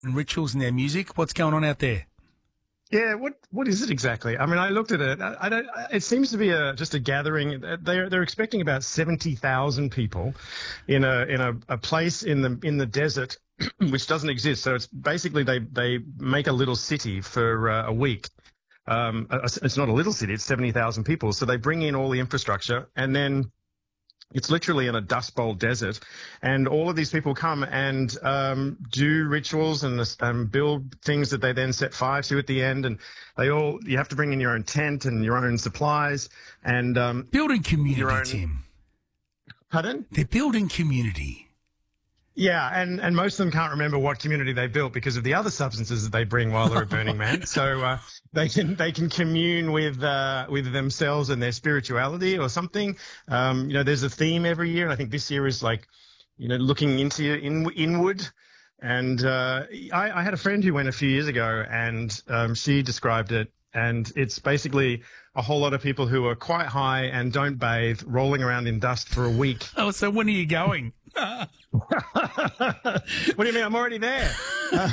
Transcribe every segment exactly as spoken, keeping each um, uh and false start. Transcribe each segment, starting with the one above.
and rituals and their music. What's going on out there? Yeah, what what is it exactly? I mean, I looked at it. I, I don't. It seems to be a just a gathering. They're they're expecting about seventy thousand people in a in a, a place in the in the desert, which doesn't exist. So it's basically they they make a little city for uh, a week. Um, it's not a little city. It's seventy thousand people. So they bring in all the infrastructure, and then it's literally in a Dust Bowl desert, and all of these people come and um, do rituals and um, build things that they then set fire to at the end. And they all, you have to bring in your own tent and your own supplies and um, building community, your own, Tim. Pardon? They're building community. Yeah, and, and most of them can't remember what community they built because of the other substances that they bring while they're at Burning Man. So uh, they can they can commune with uh, with themselves and their spirituality or something. Um, you know, there's a theme every year, and I think this year is like, you know, looking into in, inward. And uh, I, I had a friend who went a few years ago, and um, she described it, and it's basically a whole lot of people who are quite high and don't bathe, rolling around in dust for a week. Oh, so when are you going? What do you mean? I'm already there. Uh,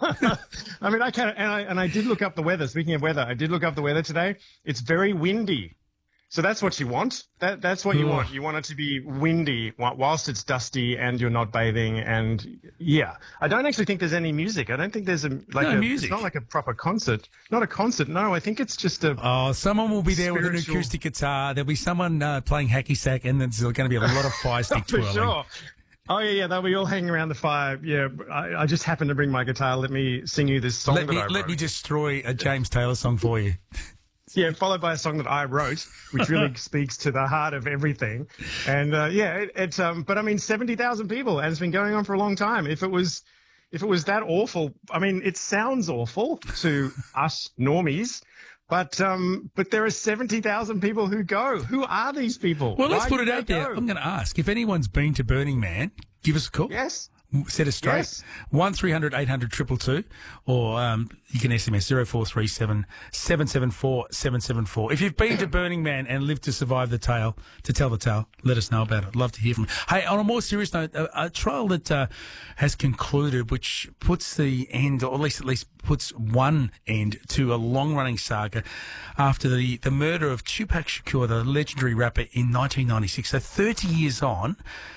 I mean, I can, and I and I did look up the weather. Speaking of weather, I did look up the weather today. It's very windy, so that's what you want. That that's what you Ugh. want. You want it to be windy whilst it's dusty and you're not bathing. And yeah, I don't actually think there's any music. I don't think there's a like no a, music. It's not like a proper concert. Not a concert. No, I think it's just a. Oh, someone will be there spiritual... with an acoustic guitar. There'll be someone uh, playing hacky sack, and there's going to be a lot of fire stick For twirling. sure. Oh, yeah, yeah, they'll be all hanging around the fire. Yeah, I, I just happened to bring my guitar. Let me sing you this song Let that me I wrote. let me destroy a James Taylor song for you. Yeah, followed by a song that I wrote, which really speaks to the heart of everything. And, uh, yeah, it, it's, um, but I mean, seventy thousand people, and it's been going on for a long time. If it was, if it was that awful, I mean, it sounds awful to us normies. But um, but there are seventy thousand people who go. Who are these people? Well, let's Why put it do out they there. go? I'm going to ask if anyone's been to Burning Man. Give us a call. Yes. Set us straight. Yes. One three hundred eight hundred two two two, or um, you can S M S zero four three seven seven seven four seven seven four. If you've been to Burning Man and lived to survive the tale, to tell the tale, let us know about it. Love to hear from you. Hey, on a more serious note, a, a trial that uh, has concluded, which puts the end, or at least at least puts one end to a long-running saga after the, the murder of Tupac Shakur, the legendary rapper, in nineteen ninety-six. So thirty years on.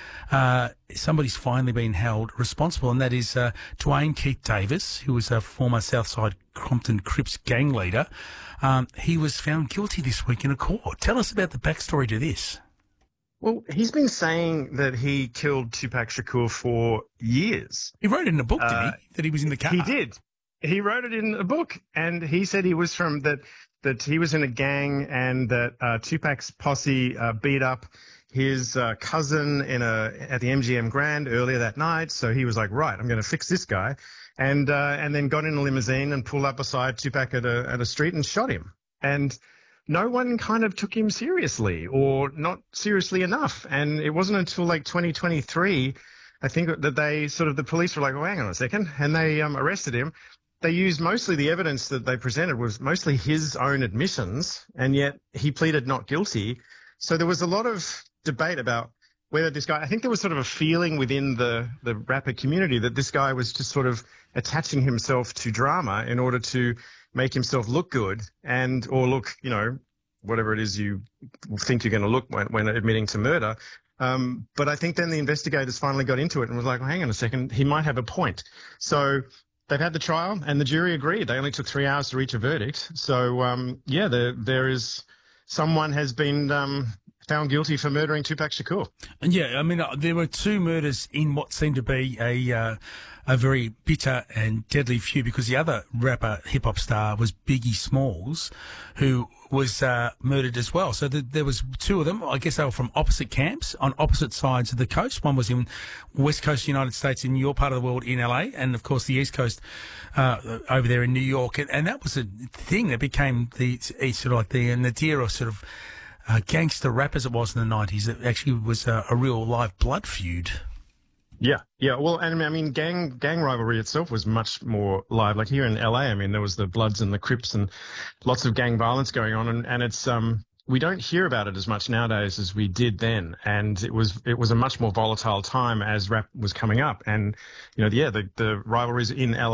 Uh, somebody's finally been held responsible, and that is uh, Dwayne Keith Davis, who was a former Southside Compton Crips gang leader. Um, he was found guilty this week in a court. Tell us about the backstory to this. Well, he's been saying that he killed Tupac Shakur for years. He wrote it in a book, Uh, didn't he? That he was in the car. He did. He wrote it in a book, and he said he was from that that he was in a gang, and that uh, Tupac's posse uh, beat up his uh, cousin in a at the M G M Grand earlier that night. So he was like, right, I'm going to fix this guy, and uh, and then got in a limousine and pulled up beside Tupac at a at a street and shot him. And no one kind of took him seriously, or not seriously enough. And it wasn't until like twenty twenty-three, I think, that they sort of the police were like, well, hang on a second, and they um, arrested him. They used mostly the evidence that they presented was mostly his own admissions, and yet he pleaded not guilty. So there was a lot of debate about whether this guy, I think there was sort of a feeling within the, the rapper community that this guy was just sort of attaching himself to drama in order to make himself look good and, or look, you know, whatever it is you think you're going to look when, when admitting to murder. Um, but I think then the investigators finally got into it and was like, well, hang on a second, he might have a point. So they've had the trial and the jury agreed. They only took three hours to reach a verdict. So, um, yeah, there, there is, someone has been, um, found guilty for murdering Tupac Shakur. And yeah, I mean, uh, there were two murders in what seemed to be a uh, a very bitter and deadly feud, because the other rapper, hip-hop star, was Biggie Smalls, who was uh, murdered as well. So the, there was two of them. I guess they were from opposite camps on opposite sides of the coast. One was in West Coast United States in your part of the world in L A, and of course the East Coast uh, over there in New York. And, and that was a thing that became the sort of like the nadir of sort of Uh, gangster rap as it was in the nineties. It actually was a, a real live blood feud. Yeah, yeah. Well, and I mean, gang gang rivalry itself was much more live. Like here in L A, I mean, there was the Bloods and the Crips and lots of gang violence going on, and, and it's um we don't hear about it as much nowadays as we did then. And it was it was a much more volatile time as rap was coming up, and you know, yeah, the the rivalries in L A